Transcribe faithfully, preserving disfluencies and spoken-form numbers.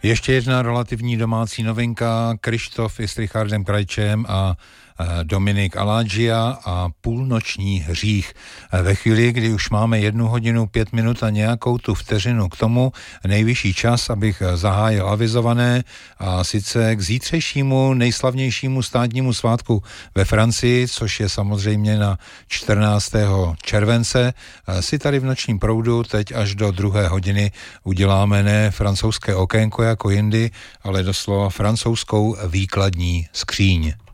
Ještě jedna relativní domácí novinka, Kryštof i s Richardem Krajčem a Dominik Aladžia a Půlnoční hřích. Ve chvíli, kdy už máme jednu hodinu, pět minut a nějakou tu vteřinu k tomu, nejvyšší čas, abych zahájil avizované, a sice k zítřejšímu nejslavnějšímu státnímu svátku ve Francii, což je samozřejmě na čtrnáctého července, si tady v Nočním proudu teď až do druhé hodiny uděláme ne francouzské okénko jako jindy, ale doslova francouzskou výkladní skříň.